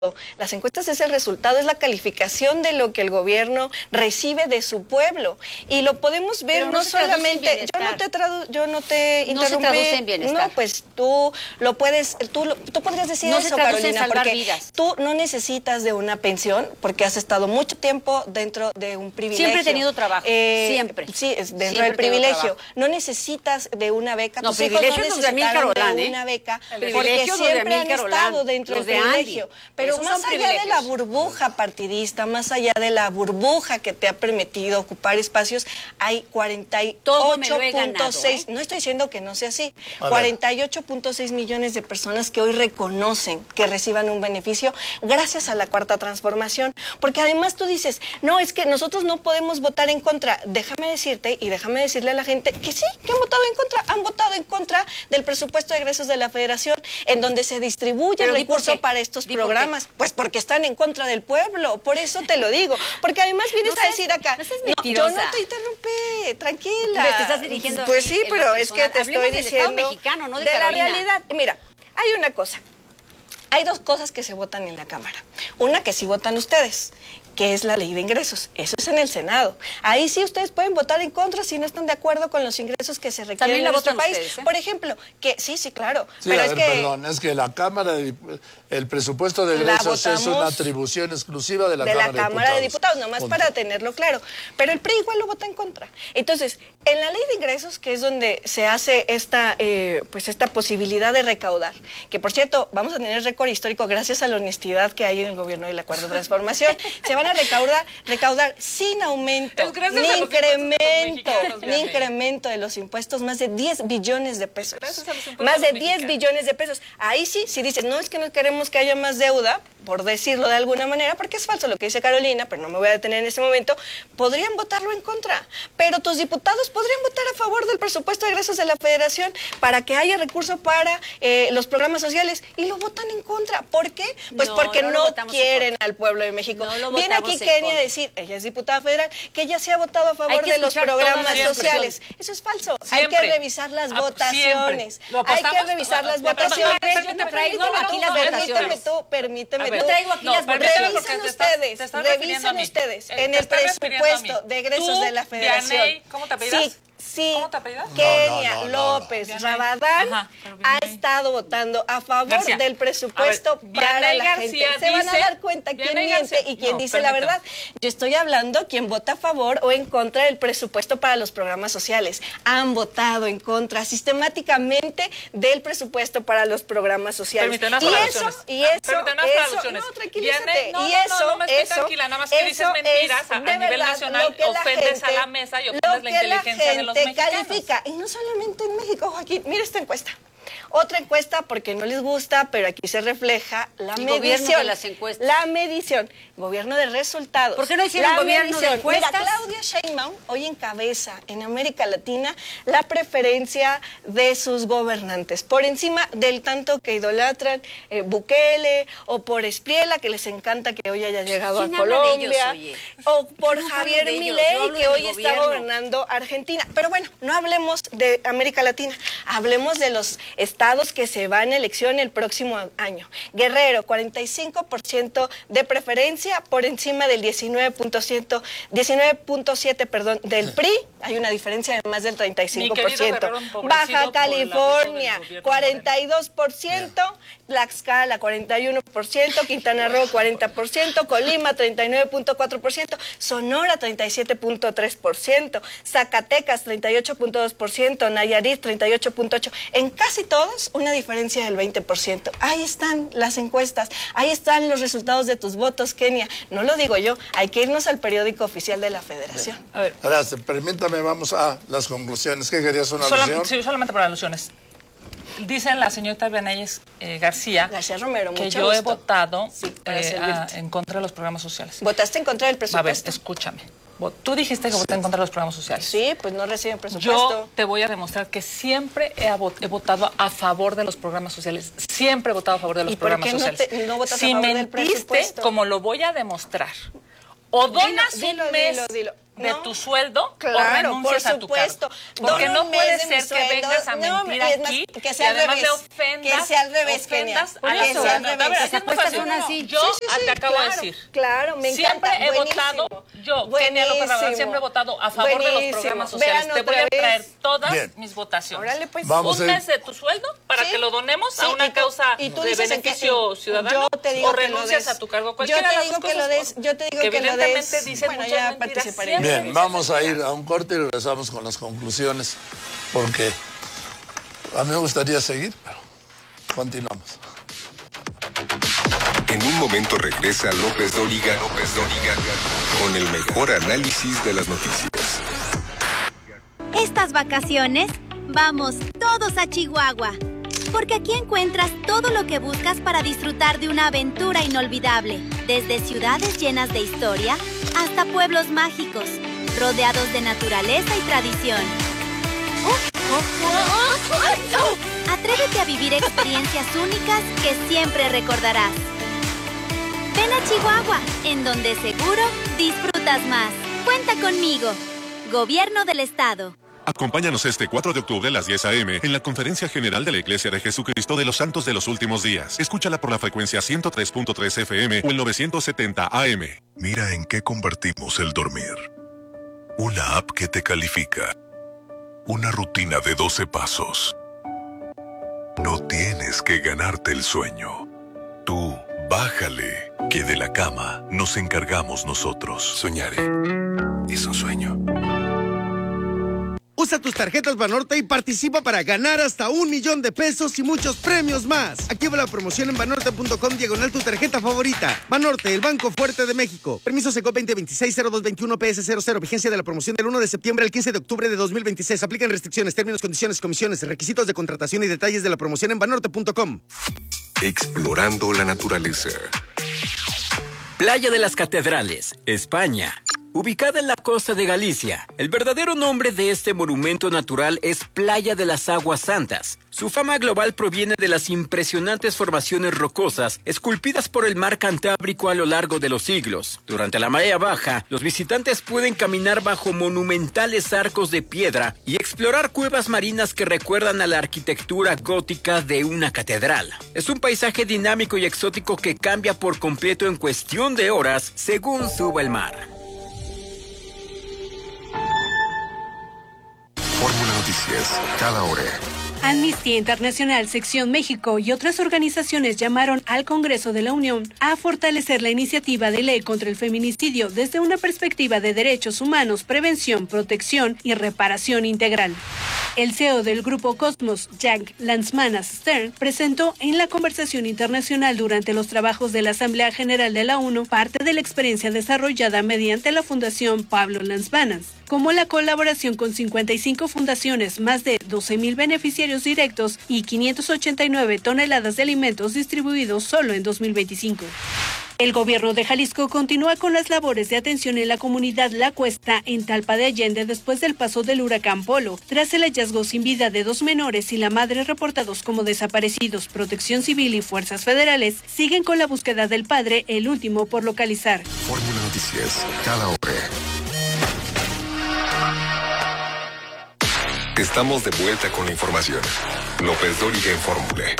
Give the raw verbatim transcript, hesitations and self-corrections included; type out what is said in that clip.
Las encuestas es el resultado, es la calificación de lo que el gobierno recibe de su pueblo. Y lo podemos ver no, no se solamente, yo no te tradu, yo no te no interrumpí. se traduce en bienestar. No, pues tú lo puedes, tú, lo, tú podrías decir no eso, se traduce Carolina, en salvar porque vidas. Tú no necesitas de una pensión porque has estado mucho tiempo dentro de un privilegio. Siempre he tenido trabajo, eh, siempre. Sí, es dentro Siempre del privilegio. No necesitas de una beca. No, Tus privilegio hijos no es de Amílcar necesitaron Olán, de ¿eh? una beca El porque privilegio es de siempre han Amílcar estado Olán, dentro los del de privilegio. Andy. Pero Esos más son allá de la privilegios. burbuja partidista, más allá de la burbuja que te ha permitido ocupar espacios, hay cuarenta y ocho punto seis, ¿eh? No estoy diciendo que no sea así, cuarenta y ocho punto seis millones de personas que hoy reconocen que reciban un beneficio gracias a la Cuarta Transformación. Porque además tú dices, no, es que nosotros no podemos votar en contra. Déjame decirte y déjame decirle a la gente que sí, que han votado en contra. Han votado en contra del presupuesto de egresos de la Federación, en donde se distribuye el recurso para estos programas. Pues porque están en contra del pueblo, por eso te lo digo. Porque además vienes no a decir acá, no, no, yo no te interrumpí, tranquila. Te estás dirigiendo pues sí, pero es que te Hablemos estoy del diciendo Estado mexicano, no de, de la Carolina. realidad. Mira, hay una cosa. Hay dos cosas que se votan en la Cámara. Una que sí votan ustedes, que es la ley de ingresos. Eso es en el Senado. Ahí sí ustedes pueden votar en contra si no están de acuerdo con los ingresos que se requieren en nuestro país. Ustedes, ¿eh? Por ejemplo, que sí, sí, claro. Sí, pero a es ver, que perdón, es que la Cámara, de, el presupuesto de egresos es una atribución exclusiva de la, de Cámara, la Cámara de Diputados, de nomás Punto. para tenerlo claro. Pero el P R I igual lo vota en contra. Entonces, en la ley de ingresos, que es donde se hace esta, eh, pues esta posibilidad de recaudar, que por cierto, vamos a tener récord histórico gracias a la honestidad que hay en el gobierno de la Cuarta Transformación, se van a recaudar, recaudar sin aumento, ni incremento, ni incremento de los impuestos, más de diez billones de pesos. Más de diez billones de pesos. Ahí sí, si dices, no es que no queremos que haya más deuda, por decirlo de alguna manera, porque es falso lo que dice Carolina, pero no me voy a detener en ese momento, podrían votarlo en contra. Pero tus diputados podrían votar a favor del presupuesto de egresos de la Federación para que haya recursos para eh, los programas sociales y lo votan en contra. ¿Por qué? Pues no, porque no, no quieren al pueblo de México. No Viene aquí Kenia a decir, ella es diputada federal, que ella se ha votado a favor de los programas sociales. Eso es falso. Siempre. Hay que revisar las ah, votaciones. Hay que revisar las votaciones. Yo te traigo aquí las votaciones. Permíteme tú, permíteme. Yo traigo aquí no, las revisen ustedes, te estás, te revisen ustedes eh, en el presupuesto de egresos Tú, de la Federación. Vianey, ¿cómo te apellidas? Sí, sí. ¿Cómo te apellidas? Kenia no, no, no, López no. Rabadán Ajá, ha estado votando a favor García. del presupuesto ver, para Vianey la García gente. Se van a dice, dar cuenta quién Vianey miente García, y quién no, dice permítame. la verdad. Yo estoy hablando quién vota a favor o en contra del presupuesto para los programas sociales. Han votado en contra sistemáticamente del presupuesto para los programas sociales. Permíteme y unas eso, alusiones. y eso, Permíteme unas eso, alusiones. no, tranquilízate. Vianey, no, y no, eso, no, no me estoy eso, tranquila, nada más que dices eso mentiras es a, a de nivel verdad nacional, lo que la ofendes gente, a la mesa y lo ofendes la que la inteligencia de los gente mexicanos. califica, y no solamente en México, Joaquín, mira esta encuesta. Otra encuesta porque no les gusta, pero aquí se refleja la el medición. Gobierno de las encuestas. La medición. Gobierno de resultados. ¿Por qué no hicieron la gobierno medición. de encuestas? Mira, Claudia Sheinbaum hoy encabeza en América Latina la preferencia de sus gobernantes, por encima del tanto que idolatran eh, Bukele, o por Espriella, que les encanta que hoy haya llegado a Colombia, ellos, o por no Javier de ellos, Milei, que hoy está gobierno. gobernando Argentina. Pero bueno, no hablemos de América Latina, hablemos de los estados que se van a elección el próximo año. Guerrero, cuarenta y cinco por ciento de preferencia por encima del diecinueve punto siete perdón, del P R I. Hay una diferencia de más del treinta y cinco por ciento. Baja California, cuarenta y dos por ciento. Tlaxcala, cuarenta y uno por ciento. Quintana Roo, cuarenta por ciento. Colima, treinta y nueve punto cuatro por ciento. Sonora, treinta y siete punto tres por ciento. Zacatecas, treinta y ocho punto dos por ciento. Nayarit, treinta y ocho punto ocho por ciento. En casi todos, una diferencia del veinte por ciento. Ahí están las encuestas. Ahí están los resultados de tus votos, Kenia. No lo digo yo, hay que irnos al periódico oficial de la Federación. A ver. Ahora, permítame, vamos a las conclusiones. ¿Qué querías, una Solam alusión? Sí, solamente por alusiones. Dice la señorita Vianey eh, García, García Romero, que mucho yo gusto. he votado Sí, eh, a, en contra de los programas sociales. ¿Votaste en contra del A ver, presupuesto? escúchame. Tú dijiste que voté en contra de los programas sociales. Sí, pues no reciben presupuesto. Yo te voy a demostrar que siempre he, he votado a favor de los programas sociales. Siempre he votado a favor de los ¿Y por programas qué no sociales. te- no votas a si favor del mentiste, presupuesto? como lo voy a demostrar, o donas Dilo, un dilo, mes... dilo, dilo. de No. tu sueldo Claro, o renuncias por a tu cargo. supuesto. Porque Dono no un puede mes de mi ser que sueldo. vengas a No, mentir es más, aquí que sea y al además revés. le ofendas, Que sea al revés, ofendas Kenia. a la Que sea al ciudadanía. revés. A ver, Que así se es muy acuestan fácil. así. Yo Sí, sí, sí, te acabo claro, de decir. Claro, me Siempre encanta. he Buenísimo. votado, yo, Kenia López Rabadán, Buenísimo. siempre he votado a favor de los Buenísimo. programas sociales. Vean Te voy otra a traer vez. todas Bien. mis votaciones. Órale, pues. Vamos Un a ir. mes de tu sueldo para Sí. que lo donemos Sí, a una y tú- causa y tú de dices en beneficio que- ciudadano yo te digo o que lo renuncias des. a tu cargo. Yo Cualquiera te de las digo dos que lo cosas, des, yo te digo que que lo evidentemente des. dicen Bueno, muchas ya mentiras. participaré. Siempre Bien, dicen vamos a ir mentiras. a un corte y regresamos con las conclusiones, porque a mí me gustaría seguir, pero continuamos. En un momento regresa López Dóriga, López Dóriga, con el mejor análisis de las noticias. Estas vacaciones, vamos todos a Chihuahua, porque aquí encuentras todo lo que buscas para disfrutar de una aventura inolvidable, desde ciudades llenas de historia hasta pueblos mágicos, rodeados de naturaleza y tradición. Atrévete a vivir experiencias únicas que siempre recordarás. Ven a Chihuahua, en donde seguro disfrutas más. Cuenta conmigo. Gobierno del Estado. Acompáñanos este cuatro de octubre a las diez a eme en la Conferencia General de la Iglesia de Jesucristo de los Santos de los Últimos Días. Escúchala por la frecuencia ciento tres punto tres efe eme o el novecientos setenta a eme. Mira en qué convertimos el dormir. Una app que te califica. Una rutina de doce pasos. No tienes que ganarte el sueño. Tú, bájale, que de la cama nos encargamos nosotros. Soñaré. Es un sueño. Usa tus tarjetas Banorte y participa para ganar hasta un millón de pesos y muchos premios más. Activa la promoción en banorte punto com diagonal tu tarjeta favorita. Banorte, el Banco Fuerte de México. Permiso Secop veinte veintiséis cero dos veintiuno P S cero cero. Vigencia de la promoción del uno de septiembre al quince de octubre de dos mil veintiséis. Aplican restricciones, términos, condiciones, comisiones, requisitos de contratación y detalles de la promoción en banorte punto com. Explorando la naturaleza. Playa de las Catedrales, España. Ubicada en la costa de Galicia, el verdadero nombre de este monumento natural es Playa de las Aguas Santas. Su fama global proviene de las impresionantes formaciones rocosas esculpidas por el mar Cantábrico a lo largo de los siglos. Durante la marea baja, los visitantes pueden caminar bajo monumentales arcos de piedra y explorar cuevas marinas que recuerdan a la arquitectura gótica de una catedral. Es un paisaje dinámico y exótico que cambia por completo en cuestión de horas según suba el mar. Fórmula Noticias, cada hora. Amnistía Internacional, Sección México y otras organizaciones llamaron al Congreso de la Unión a fortalecer la iniciativa de ley contra el feminicidio desde una perspectiva de derechos humanos, prevención, protección y reparación integral. El C E O del Grupo Cosmos, Jack Landsmanas Stern, presentó en la conversación internacional durante los trabajos de la Asamblea General de la ONU parte de la experiencia desarrollada mediante la Fundación Pablo Landsmanas, como la colaboración con cincuenta y cinco fundaciones, más de doce mil beneficiarios directos y quinientas ochenta y nueve toneladas de alimentos distribuidos solo en dos mil veinticinco. El gobierno de Jalisco continúa con las labores de atención en la comunidad La Cuesta en Talpa de Allende después del paso del huracán Polo, tras el hallazgo sin vida de dos menores y la madre reportados como desaparecidos. Protección Civil y fuerzas federales siguen con la búsqueda del padre, el último por localizar. Fórmula Noticias, cada hora. Estamos de vuelta con la información. López Dóriga en Fórmula.